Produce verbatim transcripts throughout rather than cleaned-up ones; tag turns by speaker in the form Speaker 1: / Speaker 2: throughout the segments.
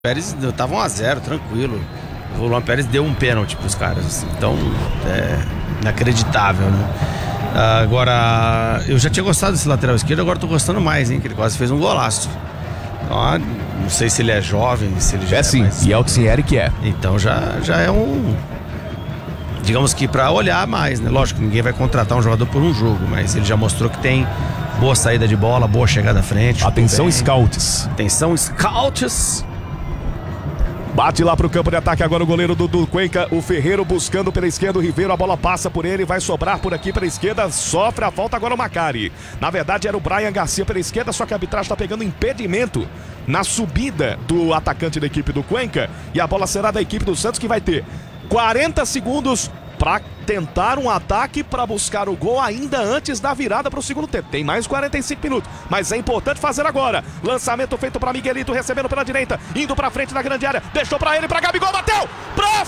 Speaker 1: Pérez tava um a zero, tranquilo. O Luan Pérez deu um pênalti pros caras, assim, então é inacreditável, né? Agora, eu já tinha gostado desse lateral esquerdo, agora tô gostando mais, hein? Que ele quase fez um golaço. Então, não sei se ele é jovem, se ele já é,
Speaker 2: é sim,
Speaker 1: mais...
Speaker 2: e é o que Eric é.
Speaker 1: Então já, já é um... Digamos que pra olhar mais, né? Lógico que ninguém vai contratar um jogador por um jogo, mas ele já mostrou que tem boa saída de bola, boa chegada à frente.
Speaker 2: Atenção, scouts.
Speaker 1: Atenção, scouts.
Speaker 2: Bate lá pro campo de ataque agora o goleiro do, do Cuenca, o Ferreiro buscando pela esquerda, o Ribeiro, a bola passa por ele, vai sobrar por aqui pela esquerda, sofre a falta agora o Macari. Na verdade era o Brian Garcia pela esquerda, só que a arbitragem está pegando impedimento na subida do atacante da equipe do Cuenca e a bola será da equipe do Santos, que vai ter quarenta segundos para tentar um ataque para buscar o gol ainda antes da virada para o segundo tempo. Tem mais quarenta e cinco minutos, mas é importante fazer agora. Lançamento feito para Miguelito, recebendo pela direita, indo para frente na grande área, deixou para ele, para Gabigol, bateu para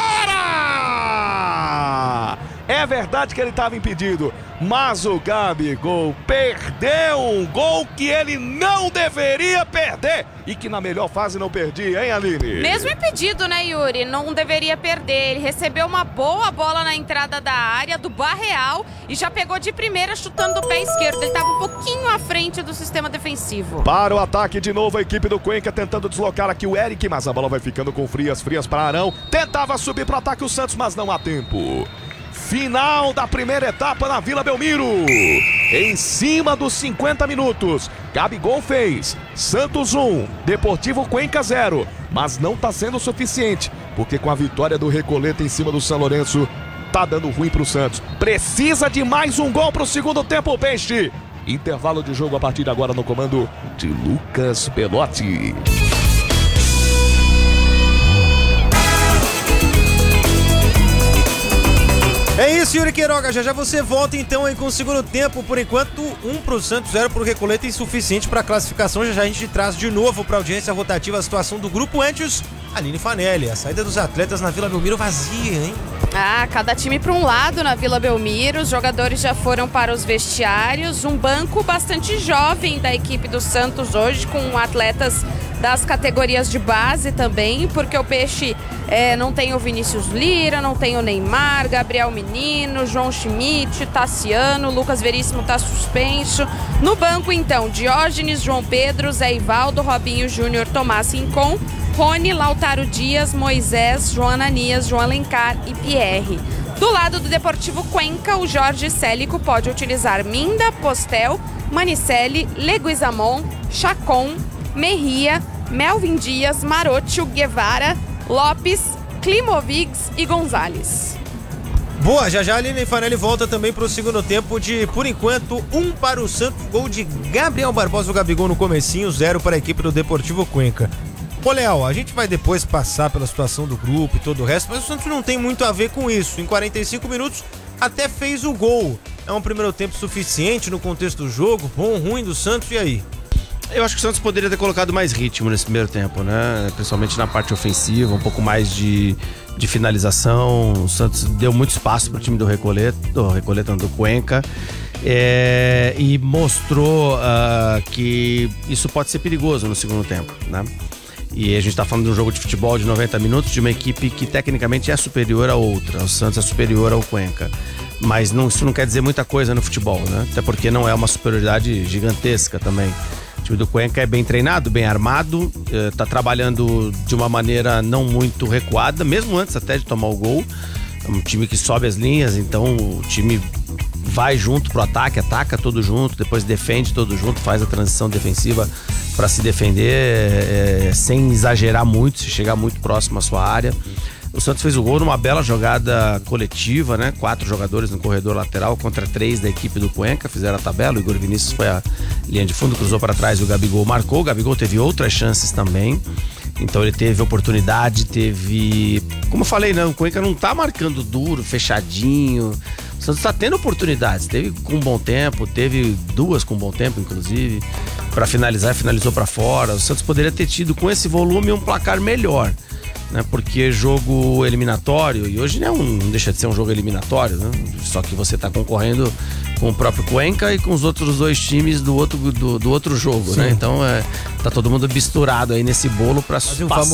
Speaker 2: fora! É verdade que ele estava impedido, mas o Gabigol perdeu um gol que ele não deveria perder e que na melhor fase não perdia, hein, Aline?
Speaker 3: Mesmo impedido, né, Yuri? Não deveria perder. Ele recebeu uma boa bola na entrada da área do Barreal e já pegou de primeira chutando do pé esquerdo. Ele estava um pouquinho à frente do sistema defensivo.
Speaker 2: Para o ataque de novo a equipe do Cuenca tentando deslocar aqui o Eric, mas a bola vai ficando com frias, frias para Arão. Tentava subir para o ataque o Santos, mas não há tempo. Final da primeira etapa na Vila Belmiro. Em cima dos cinquenta minutos. Gabigol fez. Santos um. Deportivo Cuenca zero. Mas não está sendo suficiente. Porque com a vitória do Recoleta em cima do São Lourenço, tá dando ruim pro Santos. Precisa de mais um gol pro segundo tempo, o Peixe. Intervalo de jogo a partir de agora no comando de Lucas Pelotti.
Speaker 4: É isso, Yuri Queiroga, já já você volta então aí com o segundo tempo. Por enquanto, um pro Santos, zero pro Recoleta, insuficiente para a classificação. Já já a gente traz de novo para audiência rotativa a situação do grupo. Antes, Aline Fanelli, a saída dos atletas na Vila Belmiro vazia, hein?
Speaker 3: Ah, cada time para um lado na Vila Belmiro, os jogadores já foram para os vestiários, um banco bastante jovem da equipe do Santos hoje, com atletas das categorias de base também, porque o Peixe é, não tem o Vinícius Lira, não tem o Neymar, Gabriel Menino, João Schmidt, Tassiano, Lucas Veríssimo está suspenso. No banco, então, Diógenes, João Pedro, Zé Ivaldo, Robinho Júnior, Tomás Rincon, Rony, Lautaro Dias, Moisés, João Ananias, João Alencar e Pierre. Do lado do Deportivo Cuenca, o Jorge Célico pode utilizar Minda, Postel, Manicelli, Leguizamon, Chacon, Merria, Melvin Dias, Marotti, Guevara, Lopes, Klimovics e Gonzalez.
Speaker 4: Boa, já já a Aline Fanelli volta também para o segundo tempo de, por enquanto, um para o Santos, gol de Gabriel Barbosa, o Gabigol no comecinho, zero para a equipe do Deportivo Cuenca. Ô, Léo, a gente vai depois passar pela situação do grupo e todo o resto, mas o Santos não tem muito a ver com isso. Em quarenta e cinco minutos, até fez o gol. É um primeiro tempo suficiente no contexto do jogo, bom, ruim do Santos, e aí?
Speaker 1: Eu acho que o Santos poderia ter colocado mais ritmo nesse primeiro tempo, né? Principalmente na parte ofensiva, um pouco mais de, de finalização. O Santos deu muito espaço para o time do Recoleta, do Recoleta, do Cuenca, é, e mostrou uh, que isso pode ser perigoso no segundo tempo, né? E a gente está falando de um jogo de futebol de noventa minutos de uma equipe que tecnicamente é superior a outra. O Santos é superior ao Cuenca. Mas não, isso não quer dizer muita coisa no futebol, né? Até porque não é uma superioridade gigantesca também. O time do Cuenca é bem treinado, bem armado, está trabalhando de uma maneira não muito recuada, mesmo antes até de tomar o gol. É um time que sobe as linhas, então o time vai junto pro ataque, ataca todo junto, depois defende todo junto, faz a transição defensiva para se defender, é, sem exagerar muito, se chegar muito próximo à sua área. O Santos fez o gol numa bela jogada coletiva, né? Quatro jogadores no corredor lateral contra três da equipe do Cuenca, fizeram a tabela. O Igor Vinícius foi a linha de fundo, cruzou para trás e o Gabigol marcou. O Gabigol teve outras chances também, então ele teve oportunidade, teve... Como eu falei, né? O Cuenca não tá marcando duro, fechadinho. O Santos tá tendo oportunidades, teve com bom tempo, teve duas com bom tempo, inclusive, para finalizar, finalizou para fora. O Santos poderia ter tido com esse volume um placar melhor. né? Porque jogo eliminatório, e hoje não, é um, não deixa de ser um jogo eliminatório, né? Só que você tá concorrendo com o próprio Cuenca e com os outros dois times do outro, do, do outro jogo, Sim. né? Então é, tá todo mundo misturado aí nesse bolo pra
Speaker 4: Fazer um
Speaker 1: passar